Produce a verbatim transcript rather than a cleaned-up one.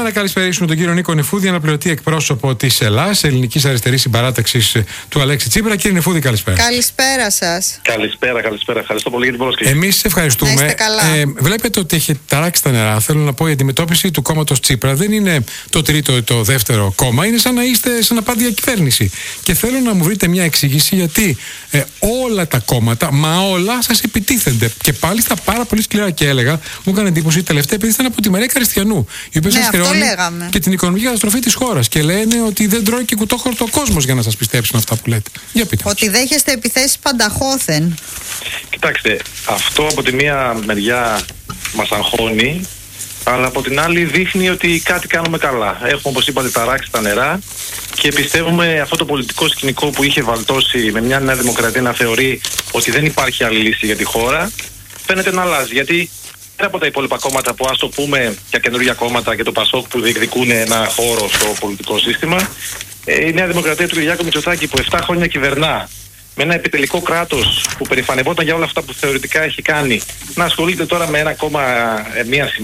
να καλησπερίσουμε τον κύριο Νίκο Νεφούδη, αναπληρωτή εκπρόσωπο της Ελλάς, Ελληνικής Αριστερής Συμπαράταξης του Αλέξη Τσίπρα. Κύριε Νεφούδη, καλησπέρα. Καλησπέρα σας. Καλησπέρα, καλησπέρα. Ευχαριστώ πολύ για την πρόσκληση. Εμείς ευχαριστούμε. Να είστε καλά. Ε, βλέπετε ότι έχει ταράξει τα νερά. Θέλω να πω, η αντιμετώπιση του κόμματος Τσίπρα δεν είναι το τρίτο ή το δεύτερο κόμμα. Είναι σαν να είστε σαν να πάτε διακυβέρνηση. Και θέλω να μου βρείτε μια εξήγηση γιατί ε, όλα τα κόμματα, μα όλα σας επιτίθενται. Και πάλι στα πάρα πολύ σκληρά. Και έλεγα, μου έκανε εντύπωση τελευταία, επειδή ήταν από τη Μαρία Καριστιανού, η οποία ναι, σας χρεώνει και την οικονομική καταστροφή της χώρας. Και λένε ότι δεν τρώει και κουτόχορτο ο κόσμος για να σας πιστέψει με αυτά που λέτε. Για πείτε. Ότι δέχεστε επιθέσεις πανταχώθεν. Κοιτάξτε, αυτό από τη μία μεριά μας αγχώνει, αλλά από την άλλη δείχνει ότι κάτι κάνουμε καλά. Έχουμε, όπως είπατε, ταράξει τα νερά και πιστεύουμε αυτό το πολιτικό σκηνικό που είχε βαλτώσει με μια Νέα Δημοκρατία να θεωρεί ότι δεν υπάρχει άλλη λύση για τη χώρα, φαίνεται να αλλάζει. Γιατί πέρα από τα υπόλοιπα κόμματα που, ας το πούμε, για καινούργια κόμματα και το Πασόκ που διεκδικούν ένα χώρο στο πολιτικό σύστημα, η Νέα Δημοκρατία του Κυριάκου Μητσοτάκη που επτά χρόνια κυβερνά με ένα επιτελικό κράτος που περηφανευόταν για όλα αυτά που θεωρητικά έχει κάνει, να ασχολείται τώρα με ένα κόμμα, μια